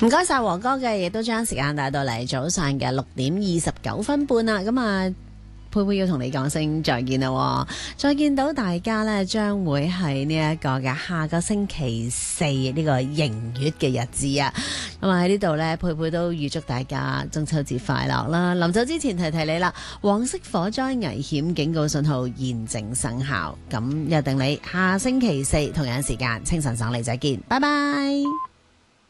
唔該晒黃哥嘅，亦都將時間帶到嚟早上嘅6:29啦。咁啊，佩佩要同你講聲再見啦，再見到大家呢，將會係呢一個嘅下個星期四呢個迎月嘅日子啊。咁啊喺呢度呢，佩佩都預祝大家中秋節快樂啦。臨走之前提提你啦，黃色火災危險警告信號現正生效。咁約定你下星期四同樣時間清晨爽利再見，拜拜。